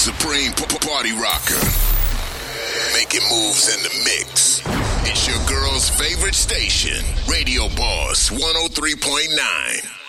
supreme party rocker. Making moves in the mix. It's your girl's favorite station, Radio Boss 103.9.